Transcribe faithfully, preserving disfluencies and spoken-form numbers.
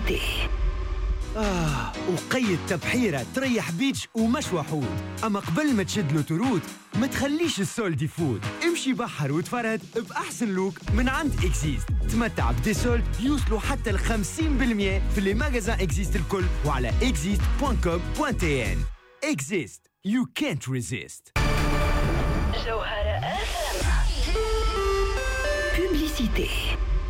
Publicité. آه وقيد تبحيرة تريح بيتش ومش وحود. أما قبل ما تشد له تروت ما تخليش السولد يفوت. امشي بحر وتفرد بأحسن لوك من عند إكزيست. تمتع بدي سولد يوصلوا حتى الخمسين بالمية في اللي ماغازان إكزيست الكل وعلى إكزيست دوت كوم دوت إن. إكزيست, you can't resist. Jawhara إف إم. Publicité.